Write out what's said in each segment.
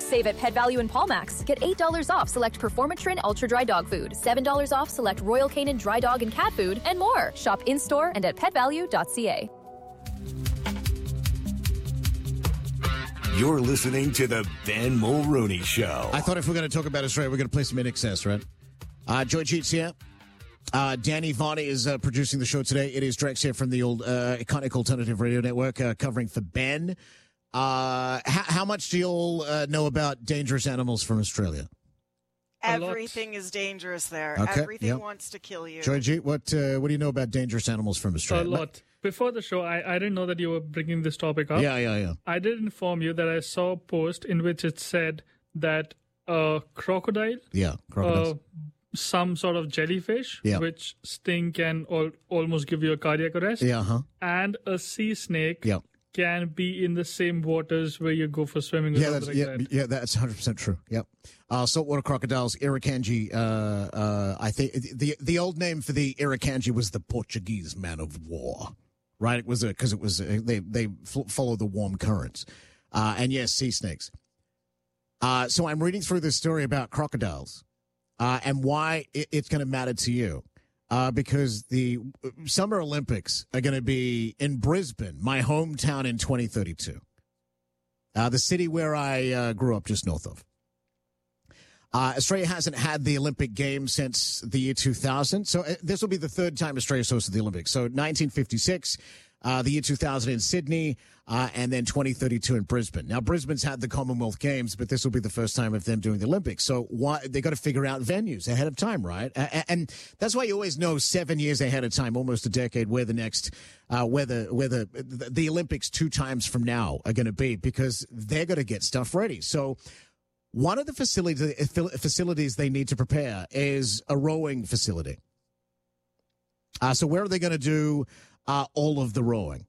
Save at Pet Value and Paulmax. Get $8 off select Performatrin Ultra Dry Dog Food, $7 off select Royal Canin Dry Dog and Cat Food, and more. Shop in-store and at petvalue.ca. You're listening to the Ben Mulrooney Show. I thought if we're going to talk about Australia, we're going to play some INXS, right? George Eats here. Danny Varney is producing the show today. It is Drex here from the old iconic alternative radio network covering for Ben. How much do you all know about dangerous animals from Australia? Everything is dangerous there. Okay, Everything wants to kill you. Georgie, what do you know about dangerous animals from Australia? A lot. Before the show, I didn't know that you were bringing this topic up. Yeah. I did inform you that I saw a post in which it said that a crocodile, crocodiles. some sort of jellyfish, which sting can almost give you a cardiac arrest, and a sea snake can be in the same waters where you go for swimming. That's 100% true. Yep. Saltwater crocodiles, irukandji. I think the old name for the irukandji was the Portuguese man of war, right? It was because they follow the warm currents, and yes, sea snakes. So I'm reading through this story about crocodiles, and why it's going to matter to you. Because the Summer Olympics are going to be in Brisbane, my hometown, in 2032. The city where I grew up just north of. Australia hasn't had the Olympic Games since the year 2000. So this will be the third time Australia's hosted the Olympics. So 1956, the year 2000 in Sydney, and then 2032 in Brisbane. Now, Brisbane's had the Commonwealth Games, but this will be the first time of them doing the Olympics. So they got to figure out venues ahead of time, right? And that's why you always know 7 years ahead of time, almost a decade, where the next, where the Olympics 2 times from now are going to be, because they're going to get stuff ready. So one of the facilities they need to prepare is a rowing facility. So where are they going to do all of the rowing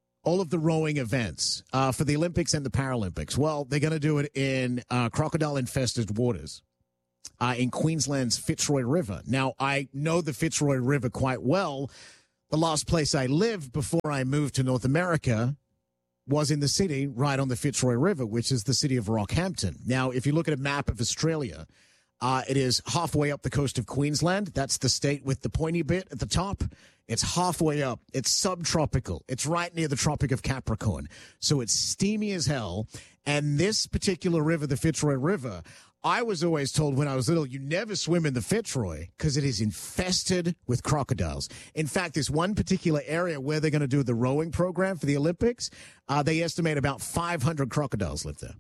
events for the Olympics and the Paralympics? Well, they're going to do it in crocodile-infested waters in Queensland's Fitzroy River. Now, I know the Fitzroy River quite well. The last place I lived before I moved to North America was in the city right on the Fitzroy River, which is the city of Rockhampton. Now, if you look at a map of Australia, it is halfway up the coast of Queensland. That's the state with the pointy bit at the top. It's halfway up. It's subtropical. It's right near the Tropic of Capricorn. So it's steamy as hell. And this particular river, the Fitzroy River, I was always told when I was little, you never swim in the Fitzroy because it is infested with crocodiles. In fact, this one particular area where they're going to do the rowing program for the Olympics, they estimate about 500 crocodiles live there.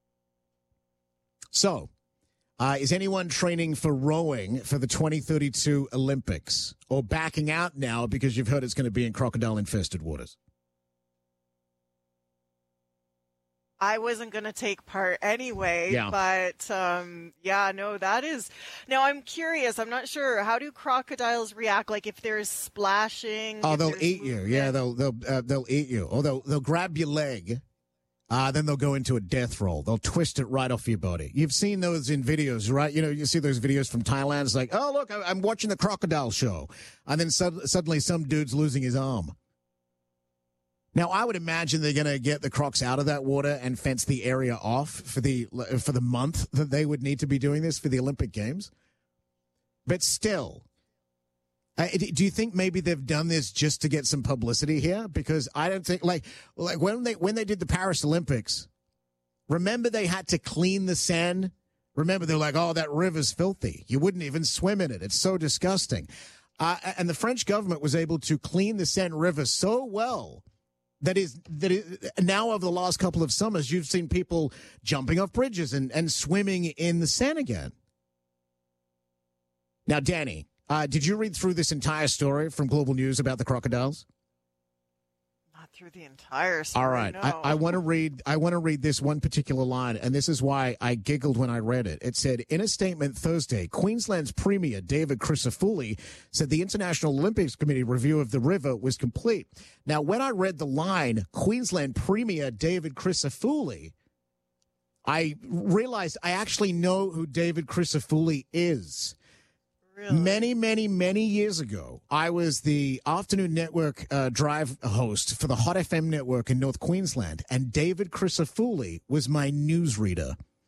So, is anyone training for rowing for the 2032 Olympics, or backing out now because you've heard it's going to be in crocodile-infested waters? I wasn't going to take part anyway, but that is. Now I'm curious. I'm not sure. How do crocodiles react? Like if there's splashing? Oh, they'll eat you. Yeah, they'll eat you. Or they'll grab your leg. Then they'll go into a death roll. They'll twist it right off your body. You've seen those in videos, right? You know, you see those videos from Thailand. It's like, oh, look, I'm watching the crocodile show. And then suddenly some dude's losing his arm. Now, I would imagine they're going to get the crocs out of that water and fence the area off for the month that they would need to be doing this for the Olympic Games. But still, do you think maybe they've done this just to get some publicity here? Because I don't think like when they did the Paris Olympics, remember they had to clean the Seine? Remember they're like, oh, that river's filthy. You wouldn't even swim in it. It's so disgusting. And the French government was able to clean the Seine River so well that is now over the last couple of summers, you've seen people jumping off bridges and swimming in the Seine again. Now, Danny, did you read through this entire story from Global News about the crocodiles? Not through the entire story. All right. No. I want to read this one particular line, and this is why I giggled when I read it. It said, in a statement Thursday, Queensland's Premier David Crisafulli said the International Olympics Committee review of the river was complete. Now, when I read the line, Queensland Premier David Crisafulli, I realized I actually know who David Crisafulli is. Really? Many years ago, I was the afternoon network drive host for the Hot FM network in North Queensland, and David Crisafulli was my newsreader.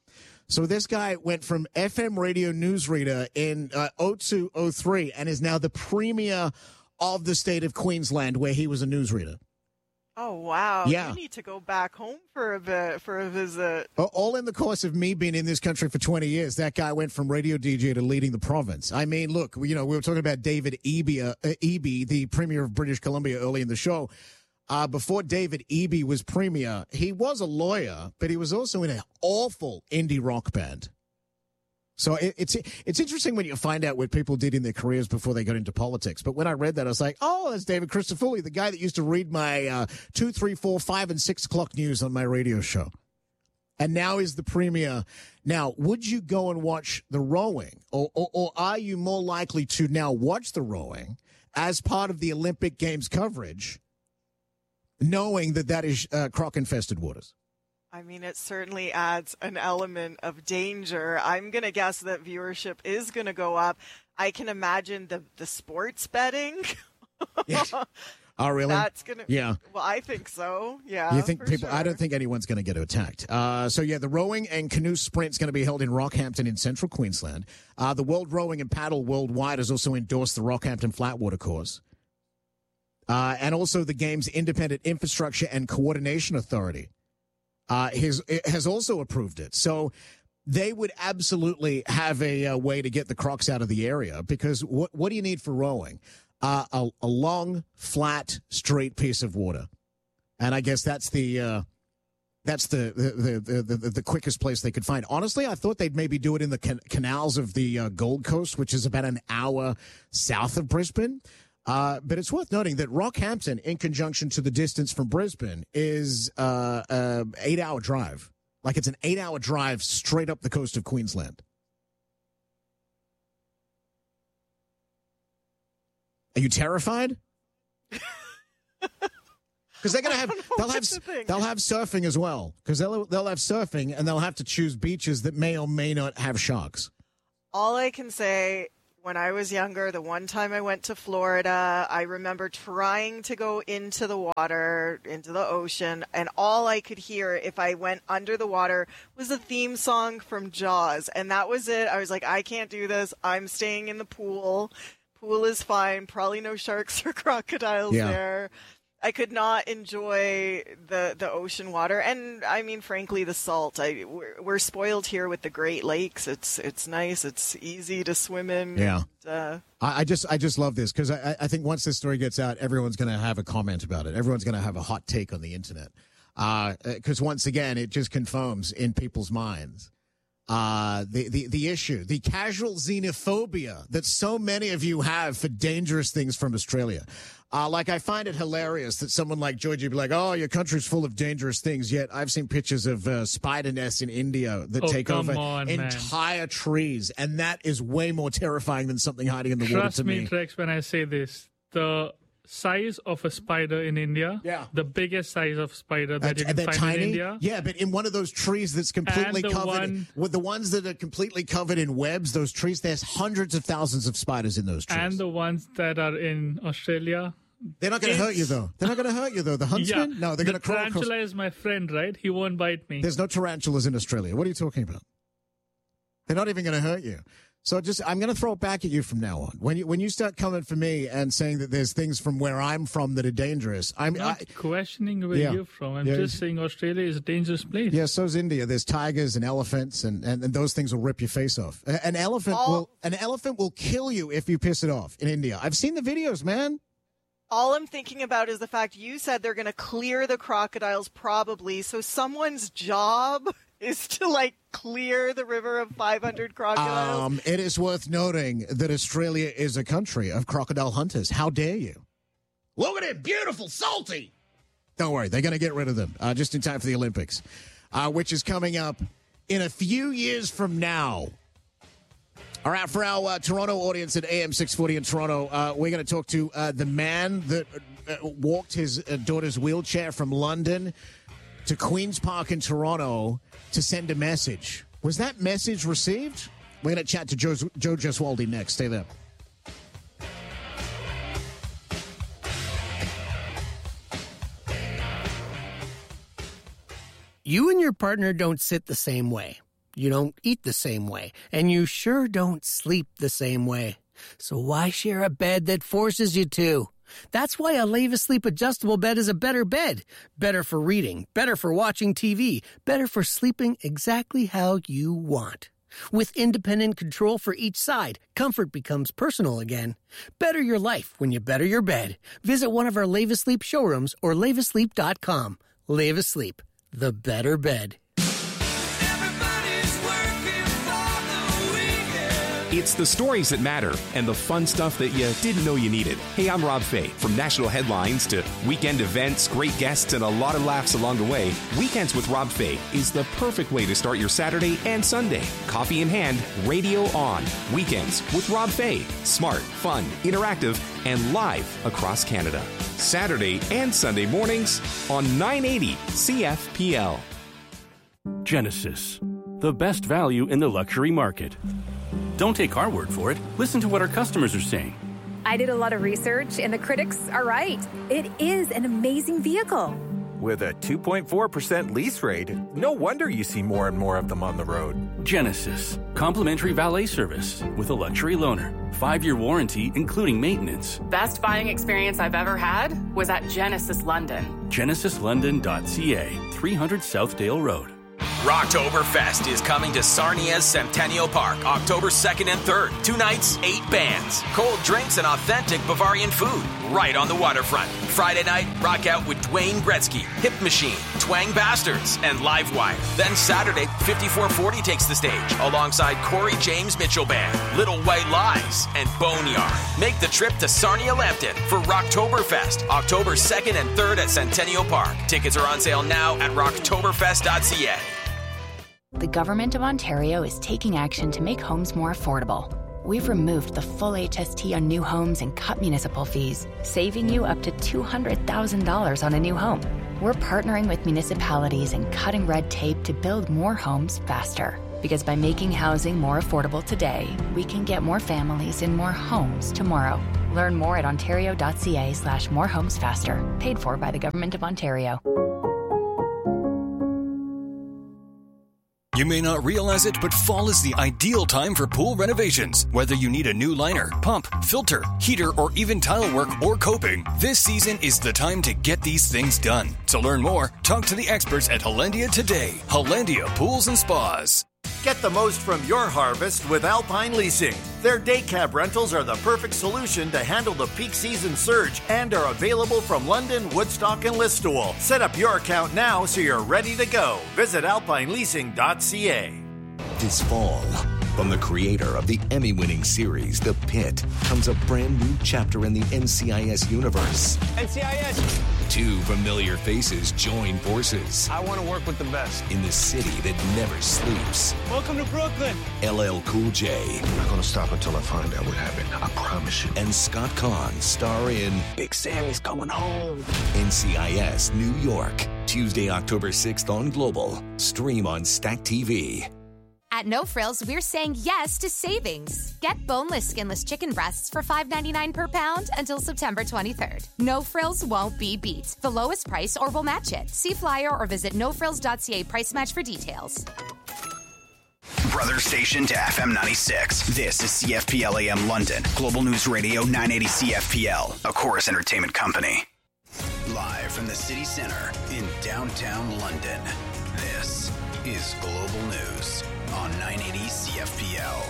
So this guy went from FM radio newsreader in 0203 and is now the premier of the state of Queensland, where he was a newsreader. Oh, wow. Yeah. You need to go back home for a visit. All in the course of me being in this country for 20 years, that guy went from radio DJ to leading the province. I mean, look, we were talking about David Eby, the premier of British Columbia, early in the show. Before David Eby was premier, he was a lawyer, but he was also in an awful indie rock band. So it's interesting when you find out what people did in their careers before they got into politics. But when I read that, I was like, oh, that's David Christofouli, the guy that used to read my 2, 3, 4, 5, and 6 o'clock news on my radio show. And now he's the premier. Now, would you go and watch the rowing? Or are you more likely to now watch the rowing as part of the Olympic Games coverage, knowing that is croc-infested waters? I mean, it certainly adds an element of danger. I'm going to guess that viewership is going to go up. I can imagine the sports betting. Yes. Oh, really? That's going to... Yeah. Well, I think so. Yeah. You think people... Sure. I don't think anyone's going to get attacked. The rowing and canoe sprint is going to be held in Rockhampton in central Queensland. The World Rowing and Paddle Worldwide has also endorsed the Rockhampton Flatwater course. And also the game's Independent Infrastructure and Coordination Authority has also approved it. So they would absolutely have a way to get the crocs out of the area, because what do you need for rowing? A long, flat, straight piece of water. And I guess that's the quickest place they could find. Honestly, I thought they'd maybe do it in the canals of the Gold Coast, which is about an hour south of Brisbane. But it's worth noting that Rockhampton, in conjunction to the distance from Brisbane, is an 8-hour drive. Like, it's an 8-hour drive straight up the coast of Queensland. Are you terrified? Because they're gonna have they'll have surfing as well. Because they'll have surfing, and they'll have to choose beaches that may or may not have sharks. All I can say, when I was younger, the one time I went to Florida, I remember trying to go into the water, into the ocean, and all I could hear if I went under the water was a theme song from Jaws, and that was it. I was like, I can't do this. I'm staying in the pool. Pool is fine. Probably no sharks or crocodiles there. I could not enjoy the ocean water, and I mean, frankly, the salt. We're spoiled here with the Great Lakes. It's nice. It's easy to swim in. Yeah. And, I just love this, because I think once this story gets out, everyone's going to have a comment about it. Everyone's going to have a hot take on the internet, because once again, it just confirms in people's minds the issue, the casual xenophobia that so many of you have for dangerous things from Australia. Like, I find it hilarious that someone like Georgie would be like, oh, your country's full of dangerous things, yet I've seen pictures of spider nests in India that take over entire trees, and that is way more terrifying than something hiding in the water to me. Trust me, Trex, when I say this, the size of a spider in India, the biggest size of spider that you can find tiny? in India. Yeah, but in one of those trees that's completely covered, with the ones that are completely covered in webs, those trees, there's hundreds of thousands of spiders in those trees. And the ones that are in Australia. They're not going to hurt you, though. They're not going to hurt you, though. The huntsman? Yeah, no, they're going to crawl across. The tarantula is my friend, right? He won't bite me. There's no tarantulas in Australia. What are you talking about? They're not even going to hurt you. So I'm going to throw it back at you from now on. When you start coming for me and saying that there's things from where I'm from that are dangerous, I'm not questioning where you're from. I'm just saying Australia is a dangerous place. Yeah, so's India. There's tigers and elephants, and those things will rip your face off. An elephant will kill you if you piss it off in India. I've seen the videos, man. All I'm thinking about is the fact you said they're going to clear the crocodiles, probably. So someone's job is to, clear the river of 500 crocodiles. It is worth noting that Australia is a country of crocodile hunters. How dare you? Look at it, beautiful, salty. Don't worry, they're going to get rid of them just in time for the Olympics, which is coming up in a few years from now. All right, for our Toronto audience at AM 640 in Toronto, we're going to talk to the man that walked his daughter's wheelchair from London to Queen's Park in Toronto to send a message. Was that message received? We're going to chat to Joe Gesualdi next. Stay there. You and your partner don't sit the same way. You don't eat the same way, and you sure don't sleep the same way. So why share a bed that forces you to? That's why a Leva Sleep adjustable bed is a better bed. Better for reading, better for watching TV, better for sleeping exactly how you want. With independent control for each side, comfort becomes personal again. Better your life when you better your bed. Visit one of our Leva Sleep showrooms or levasleep.com. Leva Sleep, the better bed. It's the stories that matter and the fun stuff that you didn't know you needed. Hey, I'm Rob Fay. From national headlines to weekend events, great guests, and a lot of laughs along the way, Weekends with Rob Fay is the perfect way to start your Saturday and Sunday. Coffee in hand, radio on. Weekends with Rob Fay. Smart, fun, interactive, and live across Canada. Saturday and Sunday mornings on 980 CFPL. Genesis, the best value in the luxury market. Don't take our word for it. Listen to what our customers are saying. I did a lot of research, and the critics are right. It is an amazing vehicle. With a 2.4% lease rate, no wonder you see more and more of them on the road. Genesis, complimentary valet service with a luxury loaner. 5-year warranty, including maintenance. Best buying experience I've ever had was at Genesis London. GenesisLondon.ca, 300 Southdale Road. Rocktoberfest is coming to Sarnia's Centennial Park, October 2nd and 3rd. 2 nights, 8 bands, cold drinks, and authentic Bavarian food right on the waterfront. Friday night, rock out with Dwayne Gretzky, Hip Machine, Twang Bastards, and Livewire. Then Saturday, 5440 takes the stage alongside Corey James Mitchell Band, Little White Lies, and Boneyard. Make the trip to Sarnia Lambton for Rocktoberfest, October 2nd and 3rd at Centennial Park. Tickets are on sale now at rocktoberfest.ca. The Government of Ontario is taking action to make homes more affordable. We've removed the full HST on new homes and cut municipal fees, saving you up to $200,000 on a new home. We're partnering with municipalities and cutting red tape to build more homes faster. Because by making housing more affordable today, we can get more families in more homes tomorrow. Learn more at ontario.ca/morehomesfaster. Paid for by the Government of Ontario. You may not realize it, but fall is the ideal time for pool renovations. Whether you need a new liner, pump, filter, heater, or even tile work or coping, this season is the time to get these things done. To learn more, talk to the experts at Hollandia today. Hollandia Pools and Spas. Get the most from your harvest with Alpine Leasing. Their day cab rentals are the perfect solution to handle the peak season surge and are available from London, Woodstock, and Listowel. Set up your account now so you're ready to go. Visit alpineleasing.ca. This fall, from the creator of the Emmy-winning series The Pit, comes a brand new chapter in the NCIS universe. NCIS! 2 familiar faces join forces. I want to work with the best. In the city that never sleeps. Welcome to Brooklyn. LL Cool J. I'm not going to stop until I find out what happened. I promise you. And Scott Conn star in Big Sammy's Coming Home. NCIS New York. Tuesday, October 6th on Global. Stream on Stack TV. At No Frills, we're saying yes to savings. Get boneless, skinless chicken breasts for $5.99 per pound until September 23rd. No Frills won't be beat. The lowest price or we'll match it. See flyer or visit nofrills.ca price match for details. Brother station to FM 96. This is CFPL AM London. Global News Radio 980 CFPL, a Chorus Entertainment company. Live from the city center in downtown London. This is Global News on 980 CFPL.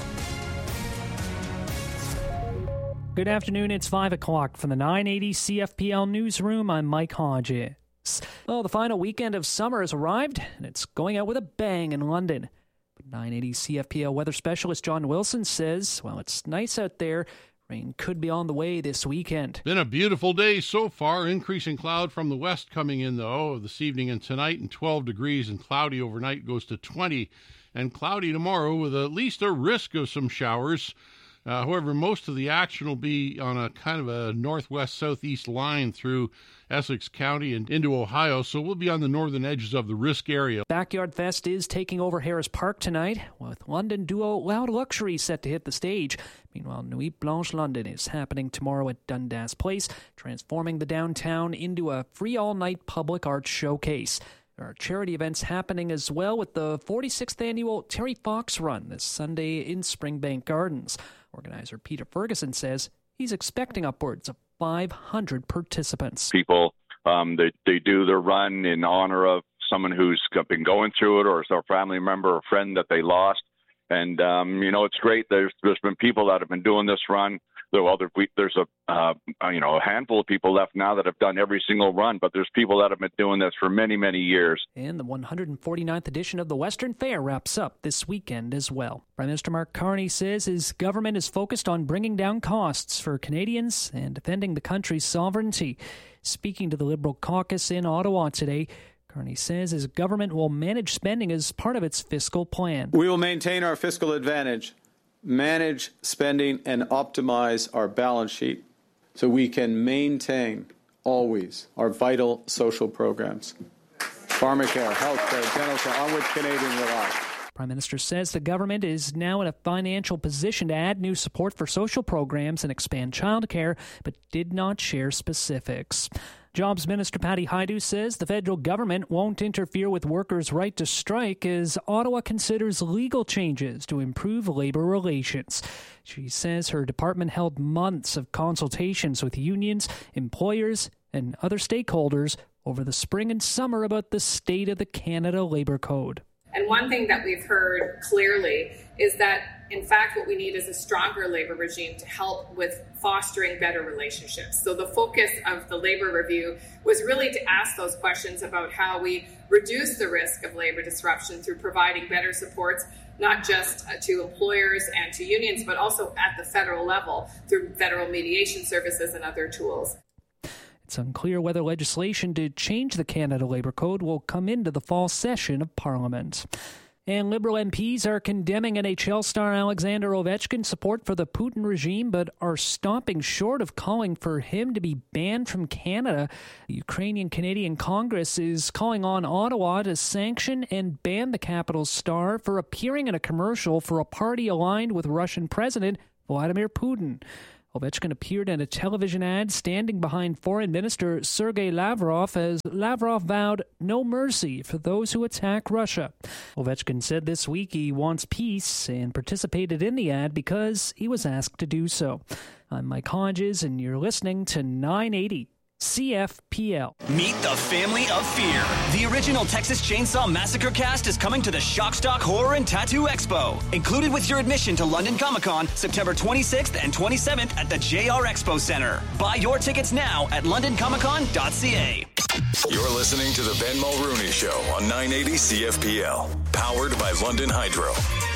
Good afternoon, it's 5 o'clock from the 980 CFPL newsroom. I'm Mike Hodges. Well, the final weekend of summer has arrived, and it's going out with a bang in London. But 980 CFPL weather specialist John Wilson says, well, it's nice out there. Rain could be on the way this weekend. Been a beautiful day so far. Increasing cloud from the west coming in, though, this evening and tonight, and 12 degrees, and cloudy overnight goes to 20. And cloudy tomorrow with at least a risk of some showers. However, most of the action will be on a kind of a northwest-southeast line through Essex County and into Ohio, so we'll be on the northern edges of the risk area. Backyard Fest is taking over Harris Park tonight, with London duo Loud Luxury set to hit the stage. Meanwhile, Nuit Blanche London is happening tomorrow at Dundas Place, transforming the downtown into a free all-night public art showcase. There are charity events happening as well, with the 46th annual Terry Fox Run this Sunday in Springbank Gardens. Organizer Peter Ferguson says he's expecting upwards of 500 participants. People, they do the run in honor of someone who's been going through it, or a family member or friend that they lost. And, it's great. There's been people that have been doing this run. There's a handful of people left now that have done every single run, but there's people that have been doing this for many, many years. And the 149th edition of the Western Fair wraps up this weekend as well. Prime Minister Mark Carney says his government is focused on bringing down costs for Canadians and defending the country's sovereignty. Speaking to the Liberal caucus in Ottawa today, Carney says his government will manage spending as part of its fiscal plan. We will maintain our fiscal advantage, manage spending, and optimize our balance sheet so we can maintain always our vital social programs. Pharmacare, healthcare, dental care, on which Canadians rely. Prime Minister says the government is now in a financial position to add new support for social programs and expand childcare, but did not share specifics. Jobs Minister Patty Hajdu says the federal government won't interfere with workers' right to strike as Ottawa considers legal changes to improve labor relations. She says her department held months of consultations with unions, employers, and other stakeholders over the spring and summer about the state of the Canada Labour Code. And one thing that we've heard clearly is that, in fact, what we need is a stronger labor regime to help with fostering better relationships. So the focus of the labor review was really to ask those questions about how we reduce the risk of labor disruption through providing better supports, not just to employers and to unions, but also at the federal level through federal mediation services and other tools. It's unclear whether legislation to change the Canada Labour Code will come into the fall session of Parliament. And Liberal MPs are condemning NHL star Alexander Ovechkin's support for the Putin regime, but are stopping short of calling for him to be banned from Canada. The Ukrainian-Canadian Congress is calling on Ottawa to sanction and ban the Capital's star for appearing in a commercial for a party aligned with Russian President Vladimir Putin. Ovechkin appeared in a television ad standing behind Foreign Minister Sergei Lavrov as Lavrov vowed no mercy for those who attack Russia. Ovechkin said this week he wants peace and participated in the ad because he was asked to do so. I'm Mike Hodges, and you're listening to 980 CFPL. Meet the family of fear. The original Texas Chainsaw Massacre cast is coming to the Shockstock Horror and Tattoo Expo. Included with your admission to London Comic-Con, September 26th and 27th at the JR Expo Center. Buy your tickets now at londoncomiccon.ca. You're listening to the Ben Mulrooney Show on 980 CFPL. Powered by London Hydro.